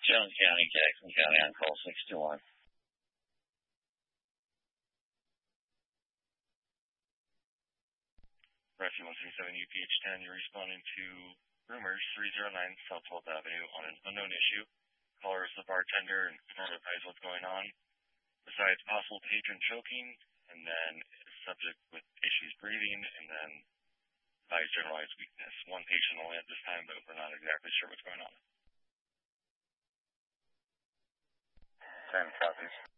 Jones County, Jackson County, on call 61. Rescue 137 UPH-10, you're responding to rumors 309 South 12th Avenue on an unknown issue. Caller is the bartender and cannot advise what's going on. Besides possible patron choking, and then subject with issues breathing, and then by generalized weakness. One patient only at this time, but we're not exactly sure what's going on. 10 copies.